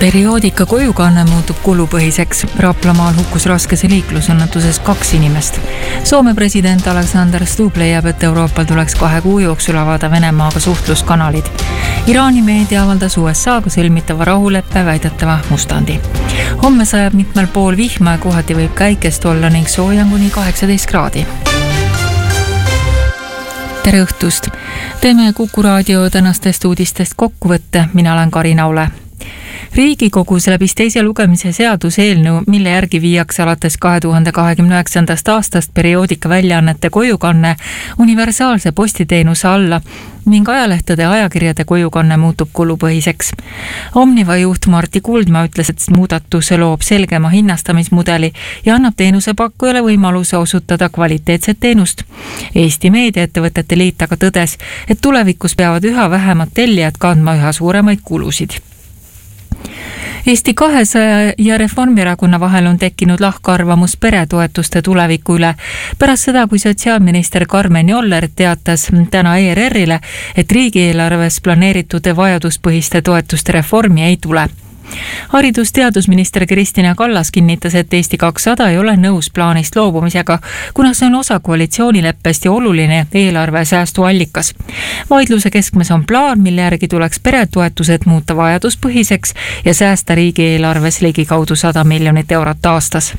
Perioodika kojukanne muutub kulupõhiseks. Raplamaal hukkus raskese liiklusõnnetuses 2 inimest. Soome president Alexander Stubb leiab, et Euroopal tuleks 2 kuu jooksul avada Venemaaga suhtluskanalid. Iraani meedia avaldas USA-ga sõlmitava rahuleppe väidetava mustandi. Homme sajab mitmel pool vihma ja kohati võib käikest olla ning sooja kuni 18 kraadi. Tere õhtust! Teeme Kuku raadio tänastest uudistest kokkuvõtte. Mina olen Karin Aule. Riigikogus läbis teise lugemise seaduseelnõu, mille järgi viiakse alates 2029. aastast perioodika väljaannete kojukanne universaalse postiteenuse alla ning ajalehtede ja ajakirjade kojukanne muutub kulupõhiseks. Omniva juht Martti Kuldma ütles, et muudatus loob selgema hinnastamismudeli ja annab teenusepakkujale võimaluse osutada kvaliteetset teenust. Eesti meediaettevõtete liit aga tõdes, et tulevikus peavad üha vähemad tellijad kandma üha suuremaid kulusid. Eesti 200 ja Reformierakonna vahel on tekkinud lahkarvamus peretoetuste tuleviku üle. Pärast seda, kui sotsiaalminister Karmen Joller teatas täna ERR-ile, et riigieelarves planeeritud vajaduspõhiste toetuste reformi ei tule. Haridusteadusminister Kristina Kallas kinnitas, et Eesti 200 ei ole nõus plaanist loobumisega, kuna see on osa koalitsioonileppest ja oluline eelarve säästuallikas. Vaidluse keskmes on plaan, mille järgi tuleks peretoetused muuta vajaduspõhiseks ja säästa riigieelarves ligikaudu 100 miljonit eurot aastas.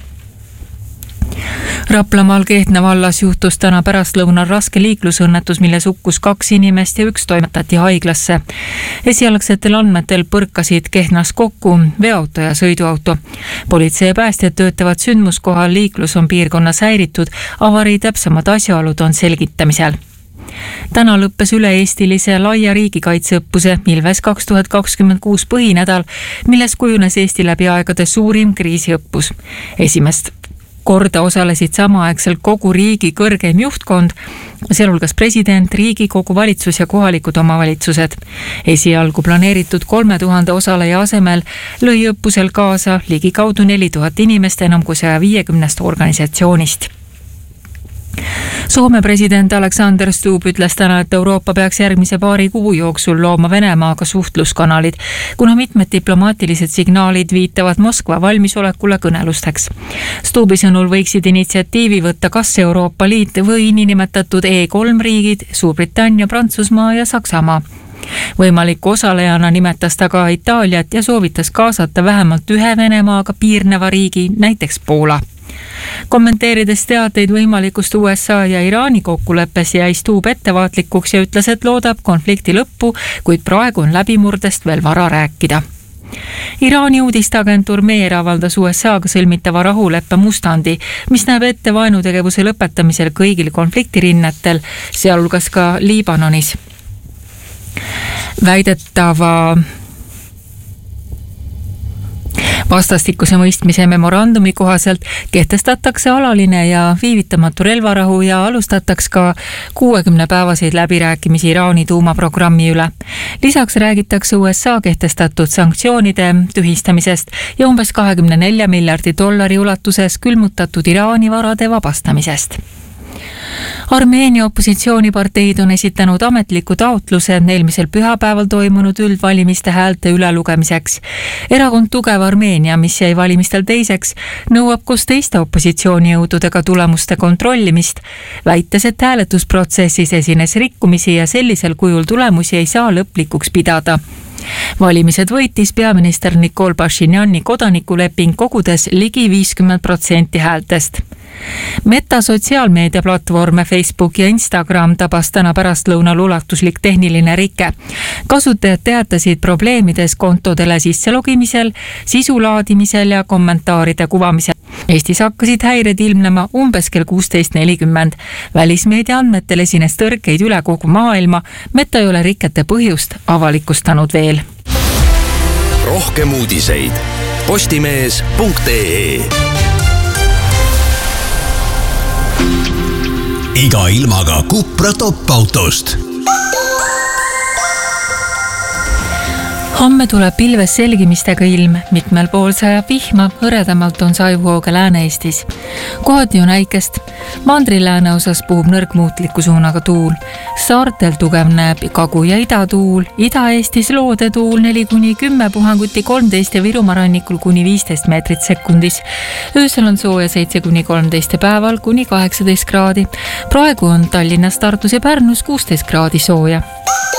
Raplamaal Kehtna vallas juhtus täna pärastlõunal raske liiklusõnnetus, milles hukkus 2 inimest ja 1 toimetati haiglasse. Esialgsetel andmetel põrkasid Kehtnas kokku veoauto ja sõiduauto. Politsei ja päästjad töötavad sündmuskohal, liiklus on piirkonnas häiritud, avarii täpsemad asjaolud on selgitamisel. Täna lõppes üle-eestilise laia riigikaitseõppuse Ilves 2026 põhinädal, milles kujunes Eesti läbi aegade suurim kriisiõppus. Esimest korda osalesid samaaegselt kogu riigi kõrgeim juhtkond, sealhulgas president, Riigikogu, valitsus ja kohalikud omavalitsused. Esialgu planeeritud 3000 osaleja asemel lõi õppusel kaasa ligikaudu 4000 inimest enam kui 150 organisatsioonist. Soome president Alexander Stubb ütles täna, et Euroopa peaks järgmise 2 kuu jooksul looma Venemaaga suhtluskanalid, kuna mitmed diplomaatilised signaalid viitavad Moskva valmisolekule kõnelusteks. Stubbi sõnul võiksid initsiatiivi võtta kas Euroopa Liit või niinimetatud E3 riigid, Suurbritannia, Prantsusmaa ja Saksamaa. Võimaliku osalejana nimetas ta ka Itaaliat ja soovitas kaasata vähemalt 1 Venemaaga piirneva riigi, näiteks Poola. Kommenteerides teateid võimalikust USA ja Iraani kokkuleppes jäi Stubb ettevaatlikuks ja ütles, et loodab konflikti lõppu, kuid praegu on läbimurdest veel vara rääkida. Iraani uudisteagentuur Meer avaldas USA-ga sõlmitava rahuleppe mustandi, mis näeb ette vaenutegevuse lõpetamisel kõigil konfliktirinnetel, sealhulgas ka Liibanonis. Väidetava vastastikuse mõistmise memorandumi kohaselt kehtestatakse alaline ja viivitamatu relvarahu ja alustataks ka 60-päevaseid läbirääkimisi Iraani tuumaprogrammi üle. Lisaks räägitakse USA kehtestatud sanktsioonide tühistamisest ja umbes $24 miljardi ulatuses külmutatud Iraani varade vabastamisest. Armeenia opositsiooniparteid on esitanud ametliku taotluse eelmisel pühapäeval toimunud üldvalimiste häälte ülelugemiseks. Erakond Tugev Armeenia, mis jäi valimistel teiseks, nõuab koos teiste opositsioonijõududega tulemuste kontrollimist, väites, et hääletusprotsessis esines rikkumisi ja sellisel kujul tulemusi ei saa lõplikuks pidada. Valimised võitis peaminister Nikol Pashinjani kodanikuleping kogudes ligi 50% häältest. Meta sotsiaalmeediaplatvorme Facebook ja Instagram tabas täna pärastlõunal ulatuslik tehniline rike. Kasutajad teatasid probleemides kontodele sisselogimisel, sisu laadimisel ja kommentaaride kuvamisel. Eestis hakkasid häired ilmnema umbes kell 16.40. Välismeedia andmetel esines tõrkeid üle kogu maailma. Meta ei ole rikete põhjust avalikustanud veel. Rohkem uudiseid postimees.ee. Iga ilmaga Cupra top-autost. Homme tuleb pilves selgimistega ilm, mitmel pool sajab vihma, hõredamalt on sajuhooga Lääne-Eestis. Kohati on äikest, mandri-lääne osas puhub nõrgmuutliku suunaga tuul. Saartel tugevneb kagu- ja idatuul, Ida-Eestis loodetuul 4-10 puhanguti 13 ja Virumaa rannikul kuni 15 meetrit sekundis. Öösel on sooja 7-13 ja päeval kuni 18 kraadi. Praegu on Tallinnas, Tartus ja Pärnus 16 kraadi sooja.